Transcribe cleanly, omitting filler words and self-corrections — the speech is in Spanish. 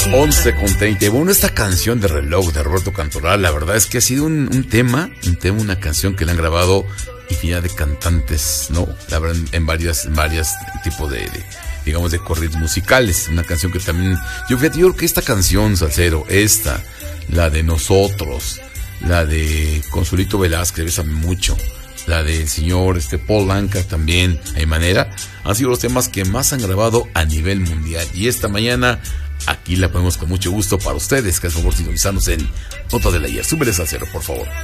11:30. Bueno, esta canción de Reloj de Roberto Cantoral, la verdad es que ha sido un tema, una canción que le han grabado infinidad de cantantes, ¿no? La verdad, en varias tipos digamos, de corridos musicales. Una canción que también, yo creo que esta canción, Salcero, la de Nosotros, la de Consuelito Velázquez, Bésame Mucho, la del señor Paul Anka también, hay manera, han sido los temas que más han grabado a nivel mundial. Y esta mañana aquí la ponemos con mucho gusto para ustedes. Gracias por sintonizarnos en Nota del Ayer. Súbele, Salcero, por favor.